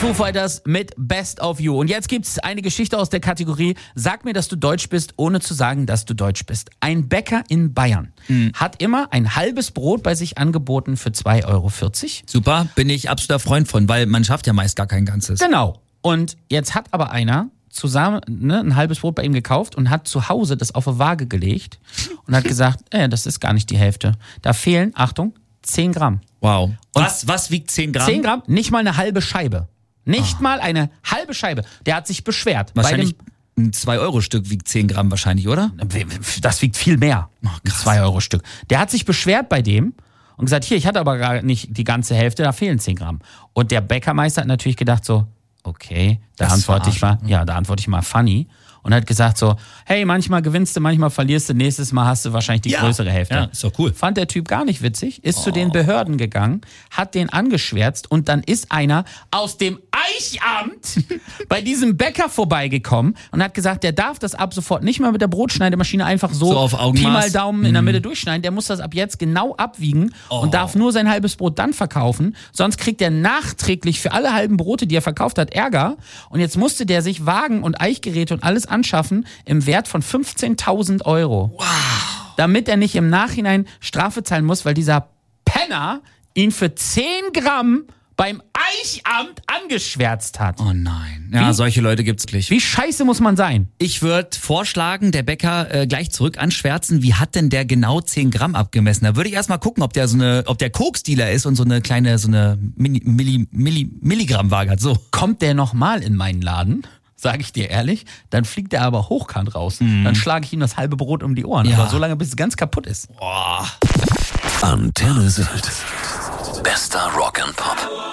Foo Fighters mit Best of You. Und jetzt gibt's eine Geschichte aus der Kategorie Sag mir, dass du deutsch bist, ohne zu sagen, dass du deutsch bist. Ein Bäcker in Bayern hat immer ein halbes Brot bei sich angeboten für 2,40 Euro. Super, bin ich absoluter Freund von, weil man schafft ja meist gar kein Ganzes. Genau. Und jetzt hat aber einer zusammen ein halbes Brot bei ihm gekauft und hat zu Hause das auf eine Waage gelegt und hat gesagt, das ist gar nicht die Hälfte. Da fehlen, Achtung, 10 Gramm. Wow. Was wiegt 10 Gramm? 10 Gramm, nicht mal eine halbe Scheibe. Nicht mal eine halbe Scheibe. Der hat sich beschwert. Wahrscheinlich ein 2-Euro-Stück wiegt 10 Gramm wahrscheinlich, oder? Das wiegt viel mehr. Ein 2-Euro-Stück. Der hat sich beschwert bei dem und gesagt, hier, ich hatte aber gar nicht die ganze Hälfte, da fehlen 10 Gramm. Und der Bäckermeister hat natürlich gedacht so, okay, da antworte ich mal funny. Und hat gesagt so, hey, manchmal gewinnst du, manchmal verlierst du, nächstes Mal hast du wahrscheinlich die größere Hälfte. Ja, ist doch cool. Fand der Typ gar nicht witzig, ist zu den Behörden gegangen, hat den angeschwärzt und dann ist einer aus dem Eichamt bei diesem Bäcker vorbeigekommen und hat gesagt, der darf das ab sofort nicht mehr mit der Brotschneidemaschine einfach so auf Augenmaß. Pi mal Daumen in der Mitte durchschneiden. Der muss das ab jetzt genau abwiegen und darf nur sein halbes Brot dann verkaufen. Sonst kriegt er nachträglich für alle halben Brote, die er verkauft hat, Ärger. Und jetzt musste der sich Wagen und Eichgeräte und alles anschaffen im Wert von 15.000 Euro. Wow. Damit er nicht im Nachhinein Strafe zahlen muss, weil dieser Penner ihn für 10 Gramm beim Eichamt angeschwärzt hat. Oh nein. Ja, solche Leute gibt's wirklich. Wie scheiße muss man sein? Ich würde vorschlagen, der Bäcker gleich zurück anschwärzen. Wie hat denn der genau 10 Gramm abgemessen? Da würde ich erstmal gucken, ob der Koksdealer ist und so eine kleine, Milligrammwaage hat. So. Kommt der nochmal in meinen Laden? Sage ich dir ehrlich, dann fliegt er aber hochkant raus. Dann schlage ich ihm das halbe Brot um die Ohren. Ja. Aber so lange, bis es ganz kaputt ist. Antenne Sylt. Bester Rock and Pop.